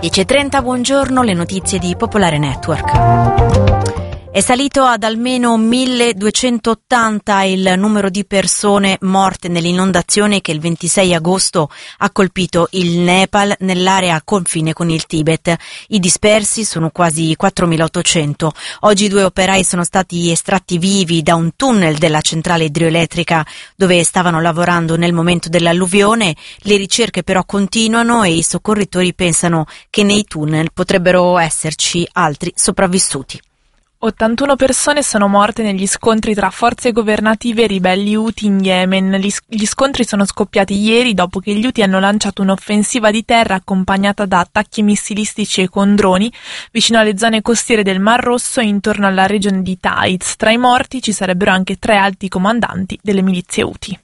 10.30, buongiorno, le notizie di Popolare Network. È salito ad almeno 1280 il numero di persone morte nell'inondazione che il 26 agosto ha colpito il Nepal nell'area a confine con il Tibet. I dispersi sono quasi 4800. Oggi 2 operai sono stati estratti vivi da un tunnel della centrale idroelettrica dove stavano lavorando nel momento dell'alluvione. Le ricerche però continuano e i soccorritori pensano che nei tunnel potrebbero esserci altri sopravvissuti. 81 persone sono morte negli scontri tra forze governative e ribelli Houthi in Yemen. Gli scontri sono scoppiati ieri dopo che gli Houthi hanno lanciato un'offensiva di terra accompagnata da attacchi missilistici e con droni vicino alle zone costiere del Mar Rosso e intorno alla regione di Taiz. Tra i morti ci sarebbero anche 3 alti comandanti delle milizie Houthi.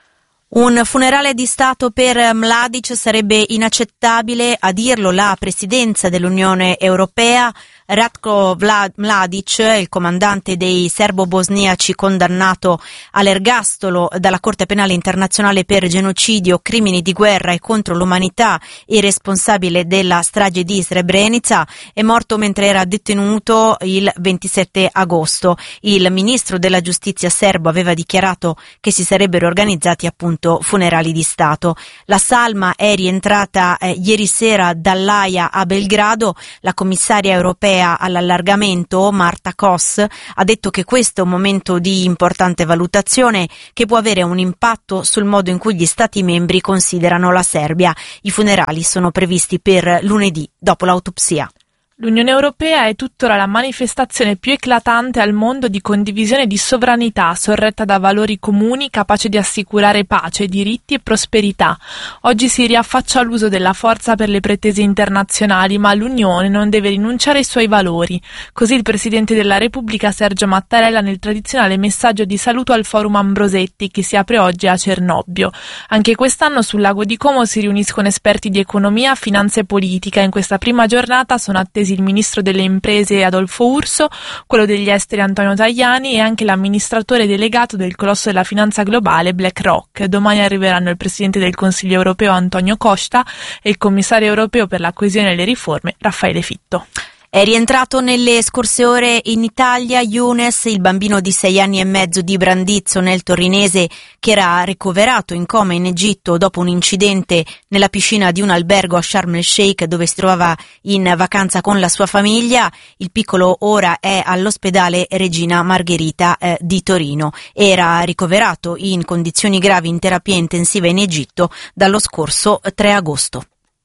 Un funerale di Stato per Mladic sarebbe inaccettabile, a dirlo la Presidenza dell'Unione Europea. Ratko Mladic, il comandante dei serbo-bosniaci condannato all'ergastolo dalla Corte Penale Internazionale per genocidio, crimini di guerra e contro l'umanità e responsabile della strage di Srebrenica, è morto mentre era detenuto il 27 agosto. Il ministro della giustizia serbo aveva dichiarato che si sarebbero organizzati appunto funerali di Stato. La salma è rientrata ieri sera dall'Aia a Belgrado. La commissaria europea all'allargamento, Marta Kos, ha detto che questo è un momento di importante valutazione che può avere un impatto sul modo in cui gli Stati membri considerano la Serbia. I funerali sono previsti per lunedì, dopo l'autopsia. L'Unione Europea è tuttora la manifestazione più eclatante al mondo di condivisione di sovranità, sorretta da valori comuni, capace di assicurare pace, diritti e prosperità. Oggi si riaffaccia all'uso della forza per le pretese internazionali, ma l'Unione non deve rinunciare ai suoi valori. Così il Presidente della Repubblica Sergio Mattarella nel tradizionale messaggio di saluto al Forum Ambrosetti che si apre oggi a Cernobbio. Anche quest'anno sul lago di Como si riuniscono esperti di economia, finanza e politica. In questa prima giornata sono attesi il ministro delle imprese Adolfo Urso, quello degli esteri Antonio Tajani e anche l'amministratore delegato del colosso della finanza globale BlackRock. Domani arriveranno il presidente del Consiglio europeo Antonio Costa e il commissario europeo per la coesione e le riforme Raffaele Fitto. È rientrato nelle scorse ore in Italia Younes, il bambino di 6 anni e mezzo di Brandizzo nel Torinese che era ricoverato in coma in Egitto dopo un incidente nella piscina di un albergo a Sharm el Sheikh dove si trovava in vacanza con la sua famiglia. Il piccolo ora è all'ospedale Regina Margherita di Torino. Era ricoverato in condizioni gravi in terapia intensiva in Egitto dallo scorso 3 agosto.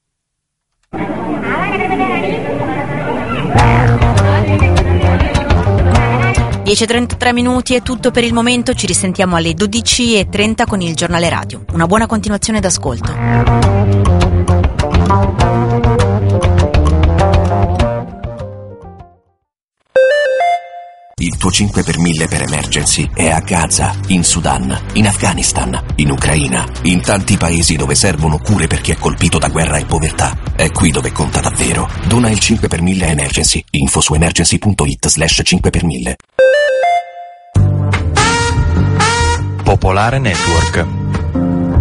10.33 minuti è tutto per il momento, ci risentiamo alle 12.30 con il giornale radio. Una buona continuazione d'ascolto. Il tuo 5 per 1000 per emergency è a Gaza, in Sudan, in Afghanistan, in Ucraina, in tanti paesi dove servono cure per chi è colpito da guerra e povertà. È qui dove conta davvero. Dona il 5 per 1000 emergency. Info su emergency.it/5 per 1000. Popolare Network.